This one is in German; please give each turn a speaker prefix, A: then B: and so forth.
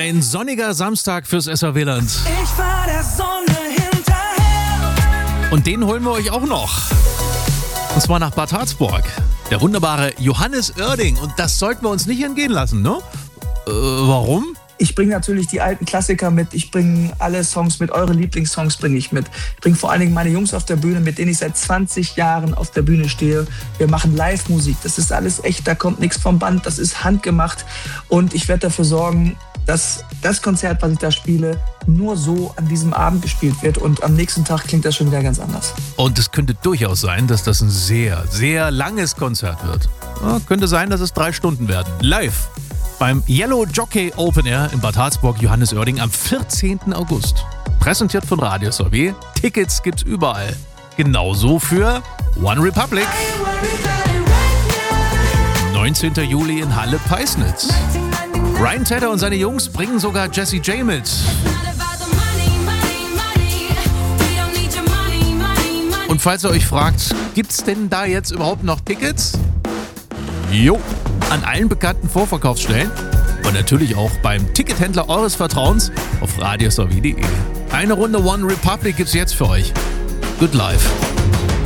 A: Ein sonniger Samstag fürs SRW-Land.
B: Ich fahr der Sonne hinterher.
A: Und den holen wir euch auch noch. Und zwar nach Bad Harzburg. Der wunderbare Johannes Oerding. Und das sollten wir uns nicht entgehen lassen, ne? Warum?
C: Ich bringe natürlich die alten Klassiker mit, ich bringe alle Songs mit, eure Lieblingssongs bringe ich mit. Ich bringe vor allen Dingen meine Jungs auf der Bühne, mit denen ich seit 20 Jahren auf der Bühne stehe. Wir machen Live-Musik, das ist alles echt, da kommt nichts vom Band, das ist handgemacht. Und ich werde dafür sorgen, dass das Konzert, was ich da spiele, nur so an diesem Abend gespielt wird. Und am nächsten Tag klingt das schon wieder ganz anders.
A: Und es könnte durchaus sein, dass das ein sehr, sehr langes Konzert wird. Ja, könnte sein, dass es 3 Stunden werden. Live. Beim Yellow Jockey Open Air in Bad Harzburg, Johannes Oerding am 14. August. Präsentiert von Radio SRW. Tickets gibt's überall. Genauso für One Republic. 19. Juli in Halle Peisnitz. Ryan Tedder und seine Jungs bringen sogar Jessie J mit. Und falls ihr euch fragt, gibt's denn da jetzt überhaupt noch Tickets? Jo, an allen bekannten Vorverkaufsstellen und natürlich auch beim Tickethändler eures Vertrauens auf radiosrw.de. Eine Runde One Republic gibt's jetzt für euch. Good life.